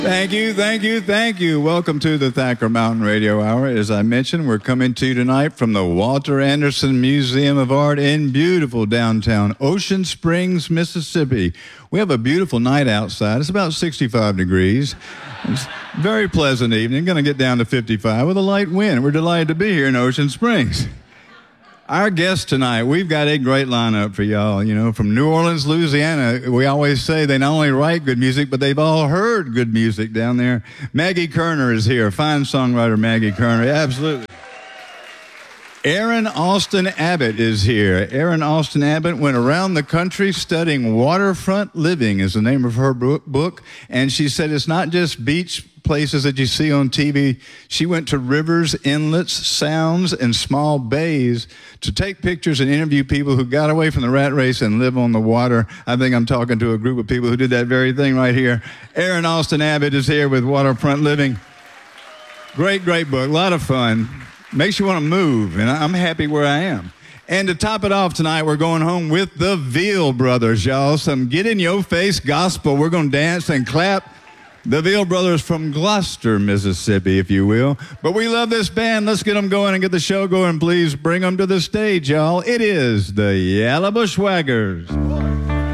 Thank you, thank you, thank you. Welcome to the Thacker Mountain Radio Hour. As I mentioned, we're coming to you tonight from the Walter Anderson Museum of Art in beautiful downtown Ocean Springs, Mississippi. We have a beautiful night outside. It's about 65 degrees. It's a very pleasant evening. Going to get down to 55 with a light wind. We're delighted to be here in Ocean Springs. Our guests tonight, we've got a great lineup for y'all. You know, from New Orleans, Louisiana, we always say they not only write good music, but they've all heard good music down there. Maggie Kerner is here. Fine songwriter Maggie Kerner, absolutely. Erin Austin Abbott is here. Erin Austin Abbott went around the country studying waterfront living is the name of her book. And she said it's not just beach places that you see on TV. She went to rivers, inlets, sounds, and small bays to take pictures and interview people who got away from the rat race and live on the water. I think I'm talking to a group of people who did that very thing right here. Erin Austin Abbott is here with Waterfront Living. Great, great book. A lot of fun. Makes you want to move, and I'm happy where I am. And to top it off tonight, we're going home with the Veal Brothers, y'all. Some get-in-your-face gospel. We're going to dance and clap. The Veal Brothers from Gloucester, Mississippi, if you will. But we love this band. Let's get them going and get the show going. Please bring them to the stage, y'all. It is the Yellow Bushwhackers.